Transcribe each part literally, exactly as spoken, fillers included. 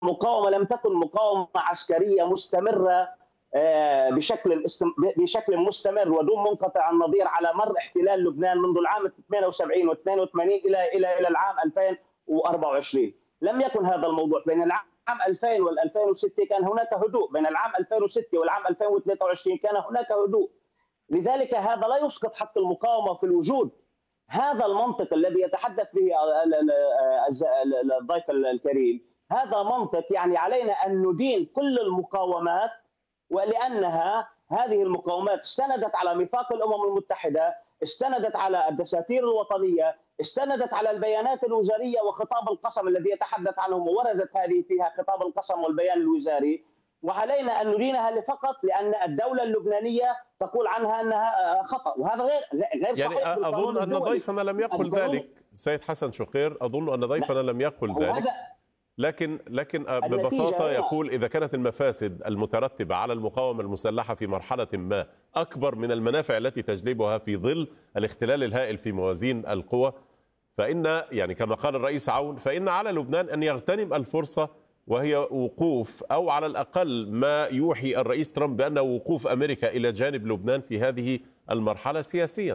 المقاومة لم تكن مقاومة عسكرية مستمرة بشكل بشكل مستمر ودون منقطع النظير على مر احتلال لبنان منذ العام ثمانية وسبعين واثنين وثمانين الى الى الى العام ألفين وأربعة وعشرين. لم يكن هذا الموضوع. بين العام ألفين وال ألفين وستة كان هناك هدوء، بين العام ألفين وستة والعام ألفين وثلاثة وعشرين كان هناك هدوء. لذلك هذا لا يسقط حق المقاومة في الوجود. هذا المنطق الذي يتحدث به الضيف الكريم هذا منطق يعني علينا أن ندين كل المقاومات، ولأنها هذه المقاومات استندت على ميثاق الأمم المتحدة، استندت على الدساتير الوطنية، استندت على البيانات الوزارية وخطاب القسم الذي يتحدث عنه، ووردت هذه فيها خطاب القسم والبيان الوزاري. وعلينا أن ندينها فقط لأن الدولة اللبنانية تقول عنها أنها خطأ، وهذا غير غير يعني صحيح. أظن أن ضيفنا لم يقل ذلك سيد حسن شقير، أظن أن ضيفنا لم يقل ذلك، لكن لكن ببساطة يقول إذا كانت المفاسد المترتبة على المقاومة المسلحة في مرحلة ما أكبر من المنافع التي تجلبها في ظل الاختلال الهائل في موازين القوى، فإن يعني كما قال الرئيس عون فإن على لبنان أن يغتنم الفرصة، وهي وقوف أو على الأقل ما يوحي الرئيس ترامب بأنه وقوف أمريكا إلى جانب لبنان في هذه المرحلة سياسيا.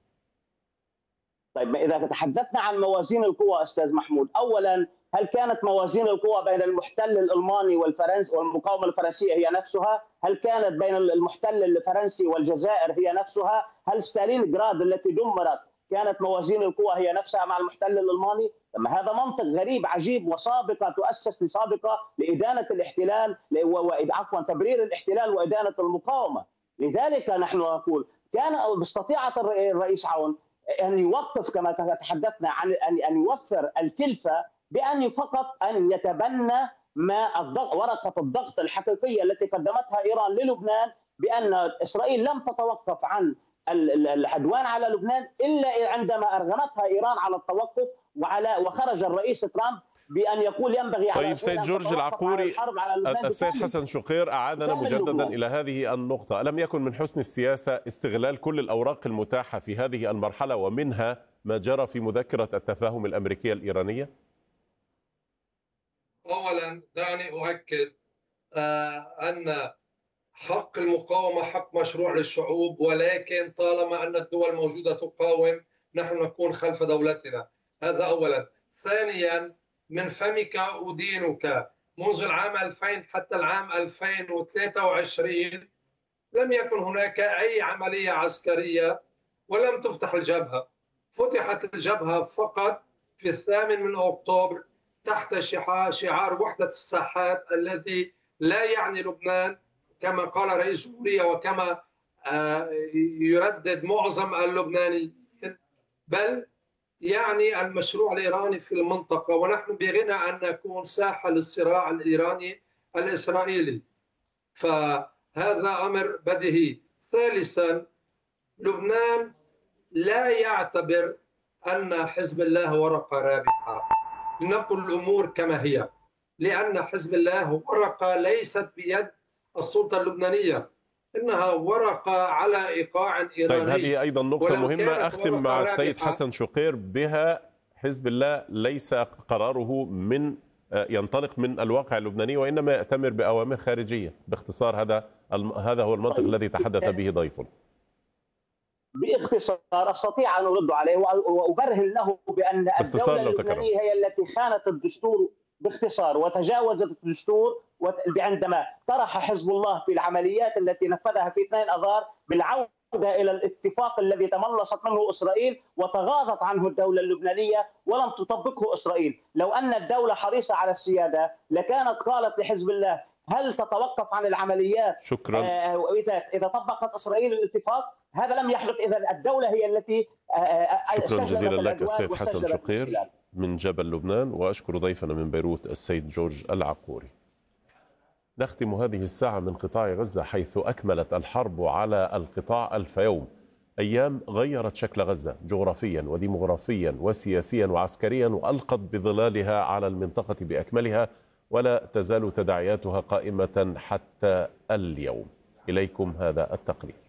طيب إذا تحدثنا عن موازين القوى أستاذ محمود، أولا هل كانت موازين القوى بين المحتل الألماني والفرنسي والمقاومة الفرنسية هي نفسها؟ هل كانت بين المحتل الفرنسي والجزائر هي نفسها؟ هل ستالينغراد التي دمرت كانت موازين القوى هي نفسها مع المحتل الألماني؟ لما هذا منطق غريب عجيب وسابقة تؤسس لسابقة لإدانة الاحتلال وعفوا تبرير الاحتلال وإدانة المقاومة. لذلك نحن نقول كان استطاعت الرئيس عون أن يوقف كما تحدثنا عن أن يوفر الكلفة بأن فقط أن يتبنى ما الضغط ورقة الضغط الحقيقية التي قدمتها إيران للبنان، بأن إسرائيل لم تتوقف عن العدوان على لبنان إلا عندما أرغمتها إيران على التوقف، وعلى وخرج الرئيس ترامب بأن يقول ينبغي على طيب سيد جورج العقوري، السيد حسن شقير أعادنا مجددا إلى هذه النقطة. ألم يكن من حسن السياسة استغلال كل الأوراق المتاحة في هذه المرحلة ومنها ما جرى في مذكرة التفاهم الأمريكية الإيرانية؟ أولا دعني أؤكد آه أن حق المقاومة حق مشروع للشعوب، ولكن طالما أن الدول موجودة تقاوم نحن نكون خلف دولتنا. هذا أولا. ثانيا، من فمك أدينك، منذ العام ألفين حتى العام ألفين وثلاثة وعشرين لم يكن هناك أي عملية عسكرية ولم تفتح الجبهة. فتحت الجبهة فقط في الثامن من أكتوبر تحت شعار وحدة الساحات الذي لا يعني لبنان كما قال رئيس الجمهورية وكما يردد معظم اللبنانيين، بل يعني المشروع الإيراني في المنطقة، ونحن بغنى أن نكون ساحة للصراع الإيراني الإسرائيلي. فهذا أمر بديهي. ثالثا، لبنان لا يعتبر أن حزب الله ورقة رابحة. لنقل الأمور كما هي، لأن حزب الله ورقة ليست بيد السلطة اللبنانية، إنها ورقة على إيقاع إيراني. طيب هذه أيضا نقطة مهمة أختم مع السيد حسن شقير بها. حزب الله ليس قراره من ينطلق من الواقع اللبناني وإنما يأتمر بأوامر خارجية. باختصار هذا هذا هو المنطق الذي تحدث به ضيفنا. باختصار استطيع ان ارد عليه وابرهن له بان الدوله اللبنانيه هي التي خانت الدستور باختصار وتجاوزت الدستور عندما طرح حزب الله في العمليات التي نفذها في اثنين اذار بالعوده الى الاتفاق الذي تملصت منه اسرائيل وتغاضت عنه الدوله اللبنانيه ولم تطبقه اسرائيل. لو ان الدوله حريصه على السياده لكانت قالت لحزب الله هل تتوقف عن العمليات شكرا آه اذا اذا طبقت اسرائيل الاتفاق. هذا لم يحدث. اذا الدوله هي التي شكرا جزيلا لك السيد حسن شقير من جبل لبنان، واشكر ضيفنا من بيروت السيد جورج العقوري. نختم هذه الساعة من قطاع غزة، حيث أكملت الحرب على القطاع ألف يوم، أيام غيرت شكل غزة جغرافيا وديمغرافيا وسياسيا وعسكريا، وألقت بظلالها على المنطقة بأكملها، ولا تزال تداعياتها قائمة حتى اليوم. إليكم هذا التقرير.